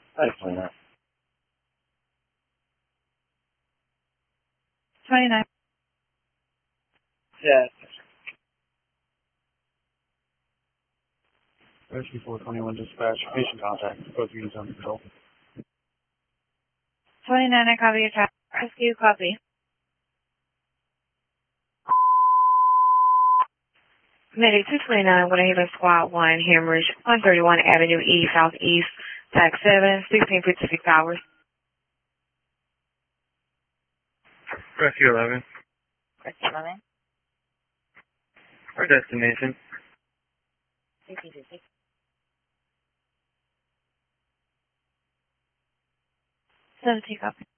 Hopefully not. 29. Yeah. Rescue 421 dispatch, patient contact, both units under control. 29, I copy your traffic. Rescue, copy. Medic 229, Winter Squad 1, Hemorrhage, 131 Avenue E, Southeast, Tax 7, 1656 hours. Rescue 11. Rescue 11. Our destination. 1656. 17, copy.